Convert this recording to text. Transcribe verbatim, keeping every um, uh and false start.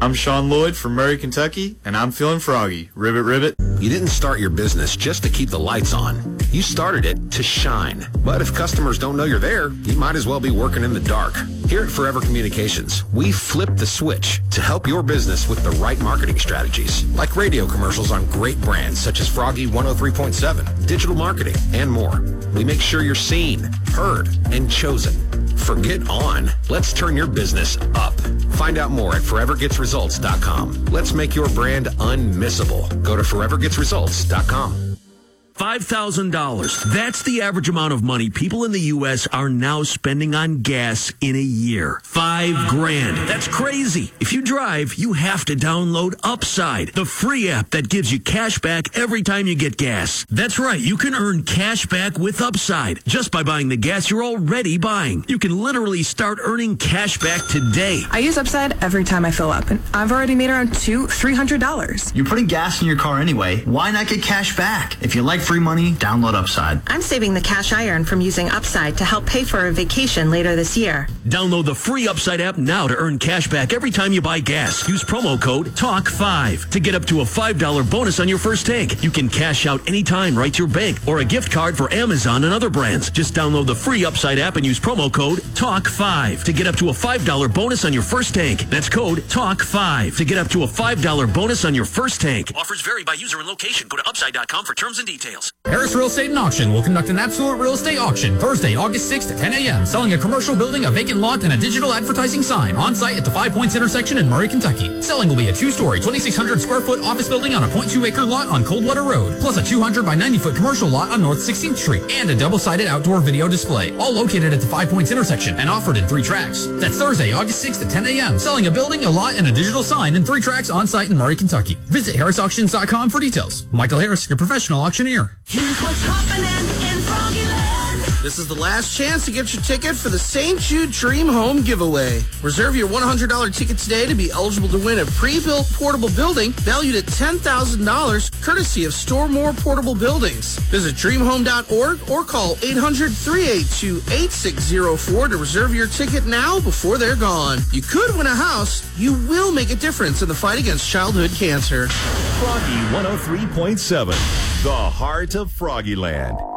I'm Sean Lloyd from Murray, Kentucky, and I'm feeling froggy. Ribbit, ribbit. You didn't start your business just to keep the lights on. You started it to shine. But if customers don't know you're there, you might as well be working in the dark. Here at Forever Communications, we flip the switch to help your business with the right marketing strategies, like radio commercials on great brands such as Froggy one oh three point seven, digital marketing, and more. We make sure you're seen, heard, and chosen. Forget on. Let's turn your business up. Find out more at forever gets results dot com. Let's make your brand unmissable. Go to forever gets results dot com. five thousand dollars. That's the average amount of money people in the U S are now spending on gas in a year. Five grand. That's crazy. If you drive, you have to download Upside, the free app that gives you cash back every time you get gas. That's right. You can earn cash back with Upside just by buying the gas you're already buying. You can literally start earning cash back today. I use Upside every time I fill up, and I've already made around two, three hundred dollars. You're putting gas in your car anyway. Why not get cash back? If you like free money, download Upside. I'm saving the cash I earn from using Upside to help pay for a vacation later this year. Download the free Upside app now to earn cash back every time you buy gas. Use promo code talk five to get up to a five dollar bonus on your first tank. You can cash out anytime right to your bank or a gift card for Amazon and other brands. Just download the free Upside app and use promo code talk five to get up to a five dollar bonus on your first tank. That's code talk five to get up to a five dollar bonus on your first tank. Offers vary by user and location. Go to upside dot com for terms and details. Harris Real Estate and Auction will conduct an absolute real estate auction Thursday, August sixth at ten a.m., selling a commercial building, a vacant lot, and a digital advertising sign on site at the Five Points intersection in Murray, Kentucky. Selling will be a two-story, twenty-six hundred square foot office building on a point two acre lot on Coldwater Road, plus a two hundred by ninety foot commercial lot on North sixteenth Street, and a double-sided outdoor video display, all located at the Five Points intersection and offered in three tracks. That's Thursday, August sixth at ten a.m., selling a building, a lot, and a digital sign in three tracks on site in Murray, Kentucky. Visit harris auctions dot com for details. Michael Harris, your professional auctioneer. Here's what's happening in Froggyland. This is the last chance to get your ticket for the Saint Jude Dream Home giveaway. Reserve your one hundred dollars ticket today to be eligible to win a pre-built portable building valued at ten thousand dollars, courtesy of Store More Portable Buildings. Visit dream home dot org or call eight hundred, three eight two, eight six zero four to reserve your ticket now before they're gone. You could win a house. You will make a difference in the fight against childhood cancer. Froggy one oh three point seven, the heart of Froggyland.